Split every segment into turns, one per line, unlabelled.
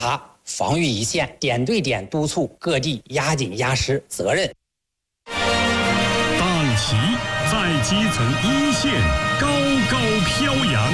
查防御一线，点对点督促各地压紧压实责任。
党旗在基层一线高高飘扬。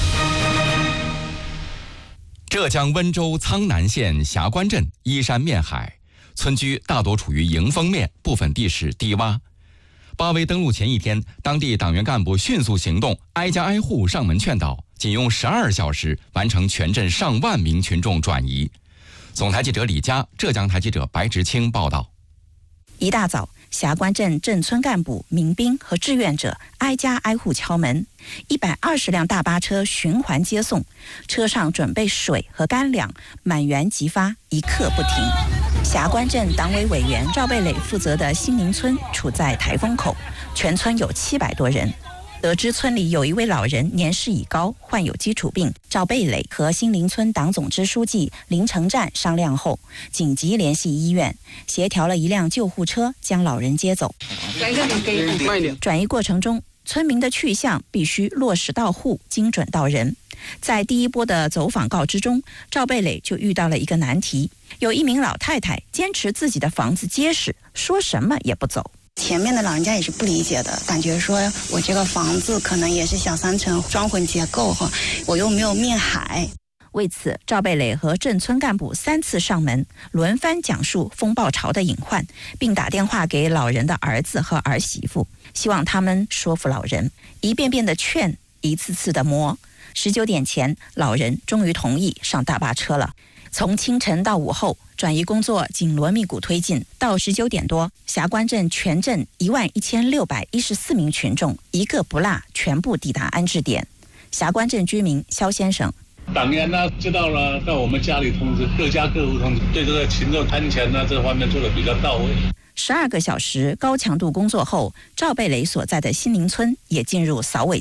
浙江温州苍南县霞关镇依山面海，村居大多处于迎风面，部分地势低洼。八维登陆前一天，当地党员干部迅速行动，挨家挨户上门劝导，仅用12小时完成全镇上万名群众转移。总台记者李佳，浙江台记者白直清报道。
一大早，霞关镇镇村干部、民兵和志愿者挨家挨户敲门，120辆大巴车循环接送，车上准备水和干粮，满员即发，一刻不停。霞关镇党委委员赵贝磊负责的新林村处在台风口，全村有700多人。得知村里有一位老人年事已高，患有基础病，赵贝磊和新林村党总支书记林成战商量后，紧急联系医院，协调了一辆救护车将老人接走。转移过程中，村民的去向必须落实到户，精准到人。在第一波的走访告知中，赵贝磊就遇到了一个难题，有一名老太太坚持自己的房子结实，说什么也不走。
前面的老人家也是不理解的，感觉说我这个房子可能也是小3层双混结构哈，我又没有面海。
为此，赵贝磊和镇村干部3次上门，轮番讲述风暴潮的隐患，并打电话给老人的儿子和儿媳妇，希望他们说服老人，一遍遍的劝，一次次的磨。19点前，老人终于同意上大巴车了。从清晨到午后，转移工作紧锣密鼓推进。到19点多，霞关镇全镇11614名群众一个不落全部抵达安置点。霞关镇居民肖先生：
党员呢知道了，到我们家里通知，各家各户通知，对这个群众安全呢这方面做得比较到位。
12个小时高强度工作后，赵贝磊所在的新林村也进入扫尾